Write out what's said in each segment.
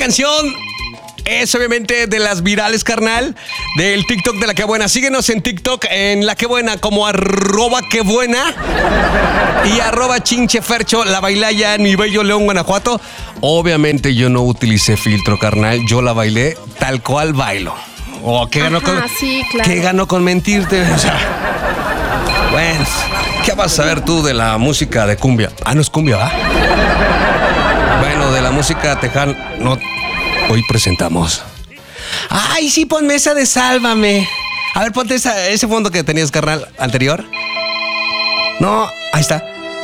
canción es obviamente de las virales, carnal, del TikTok de La Que Buena. Síguenos en TikTok en La Que Buena como @quebuena y @chinchefercho. La bailé allá en mi bello León, Guanajuato. Obviamente yo no utilicé filtro, carnal. Yo la bailé tal cual bailo. ¿Qué ganó sí, claro. ¿Qué ganó con mentirte? O sea, bueno, ¿qué vas a ver tú de la música de cumbia? No es cumbia, ¿va? Bueno, de la música tejana, no. Hoy presentamos. Ay, sí, ponme esa de Sálvame. A ver, ponte ese fondo que tenías, carnal, anterior. No, ahí está.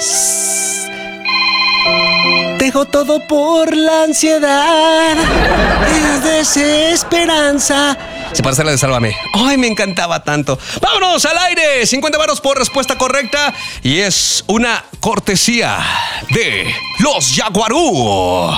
Dejo todo por la ansiedad, es desesperanza. Se parece a la de Sálvame. Ay, me encantaba tanto. ¡Vámonos al aire! 50 varos por respuesta correcta. Y es una cortesía de los Yaguarú.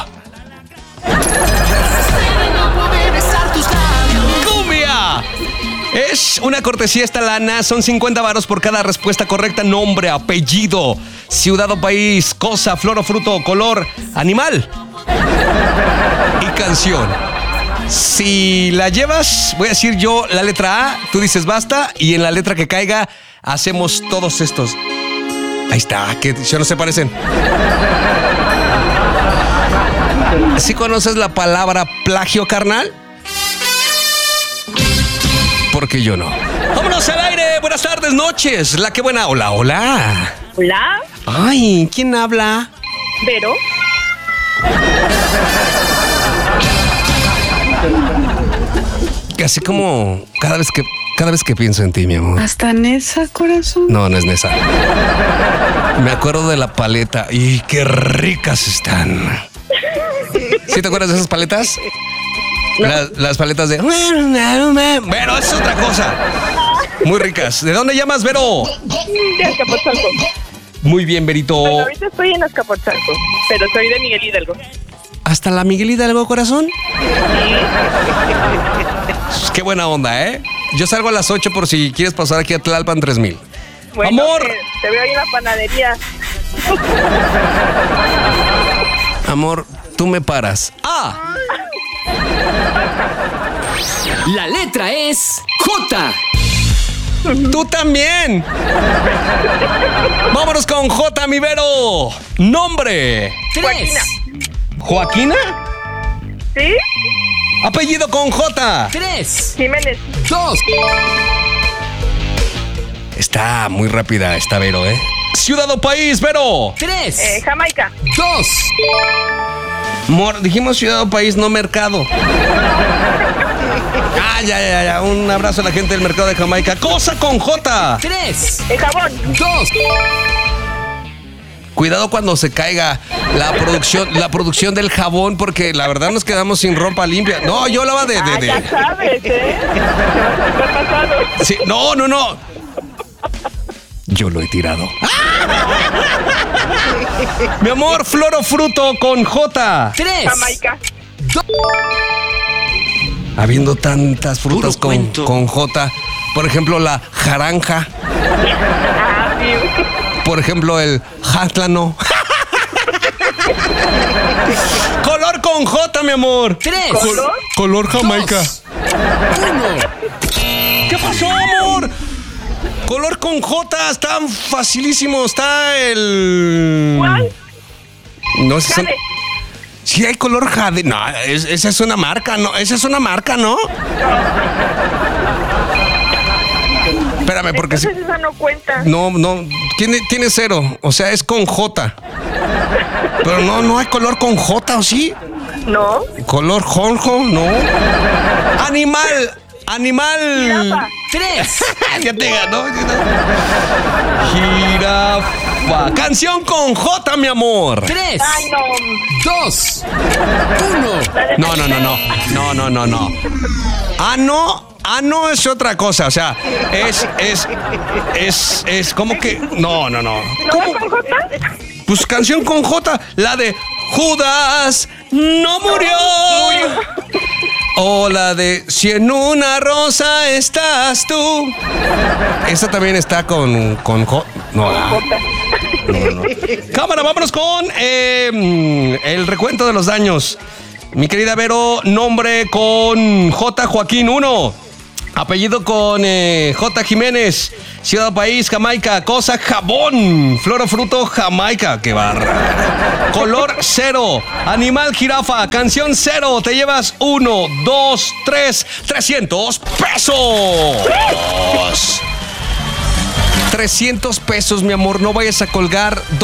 ¡Cumbia! Es una cortesía esta lana. Son 50 varos por cada respuesta correcta. Nombre, apellido, ciudad o país, cosa, flor o fruto, color, animal y canción. Si la llevas, voy a decir yo la letra A, tú dices basta, y en la letra que caiga hacemos todos estos. Ahí está, que ya no se parecen. ¿Sí conoces la palabra plagio, carnal? Porque yo no. ¡Vámonos al aire! Buenas tardes, noches. La Que Buena. Hola, hola. Hola. Ay, ¿quién habla? Vero. Así como cada vez que pienso en ti, mi amor. ¿Hasta Nesa, corazón? No, no es Nesa. Me acuerdo de la paleta y qué ricas están. ¿Sí te acuerdas de esas paletas? No. Las paletas de... Bueno, es otra cosa. Muy ricas. ¿De dónde llamas, Vero? De Azcapotzalco. Muy bien, Verito. Bueno, ahorita estoy en Azcapotzalco, pero soy de Miguel Hidalgo. ¿Hasta la Miguel Hidalgo, corazón? Sí. Qué buena onda, ¿eh? Yo salgo a las 8 por si quieres pasar aquí a Tlalpan 3000. Bueno, ¡amor! Te veo ahí en la panadería. Amor, tú me paras. La letra es J. ¡Tú también! Vámonos con J, mi Vero. Nombre. 3. ¿Joaquina? ¿Sí? Apellido con J. 3. Jiménez. 2. Está muy rápida esta Vero, ¿eh? Ciudad o país, Vero. 3. Jamaica. 2. Amor, dijimos ciudad o país, no mercado. Ya. Un abrazo a la gente del mercado de Jamaica. Cosa con J. 3. Jabón. 2. Cuidado cuando se caiga la producción del jabón, porque la verdad nos quedamos sin ropa limpia. No, yo hablaba de... Ya sabes, ¿eh? ¿Qué ha pasado? Sí, no. Yo lo he tirado. Mi amor, flor o fruto con J. 3. Jamaica. Habiendo tantas frutas Puro cuento. con J. Por ejemplo, la jaranja. Sí. Por ejemplo, el játlano. Color con J, mi amor. 3. Color Jamaica. 1. ¿Qué pasó, amor? Color con J, está facilísimo. Está el... ¿Cuál? No sé. Jade. Sí, hay color jade. No, esa es una marca, ¿no? Esa es una marca, ¿no? Espérame, porque Entonces esa no cuenta. No, tiene 0. O sea, es con J. Pero no hay color con J, ¿o sí? ¿No? Color jonjo, no. Animal. Jirafa. 3. Ya te ganó. Jirafa. Canción con J, mi amor. 3. Ay, no. 2. 1. No. No es otra cosa. O sea, es como que... No. ¿No va con J? Pues canción con J, la de Judas no murió. O la de Si en una rosa estás tú. Esa también está con J. No. Cámara, vámonos con el recuento de los daños. Mi querida Vero, nombre con J, Joaquín, 1. Apellido con J, Jiménez. Ciudad o país, Jamaica. Cosa, jabón. Flor o fruto, Jamaica. ¡Qué barra! Color, 0. Animal, jirafa. Canción, 0. Te llevas 1, 2, 3, 300 pesos. 300 pesos, mi amor. No vayas a colgar.